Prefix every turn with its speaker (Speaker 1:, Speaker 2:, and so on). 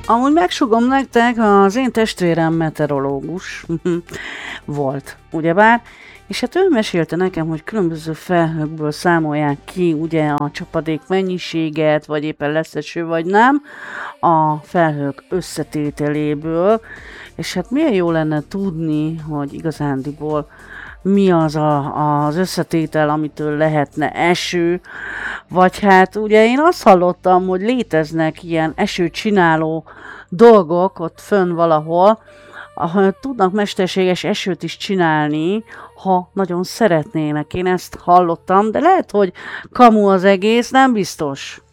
Speaker 1: Amúgy megsugom nektek, az én testvérem meteorológus volt, ugyebár, és hát ő mesélte nekem, hogy különböző felhőkből számolják ki ugye a csapadék mennyiséget, vagy éppen lesz eső, vagy nem, a felhők összetételéből, és hát milyen jó lenne tudni, hogy igazándiból mi az az összetétel, amitől lehetne eső, vagy hát ugye én azt hallottam, hogy léteznek ilyen esőt csináló dolgok ott fönn valahol, ahol tudnak mesterséges esőt is csinálni, ha nagyon szeretnének. Én ezt hallottam, de lehet, hogy kamu az egész, nem biztos.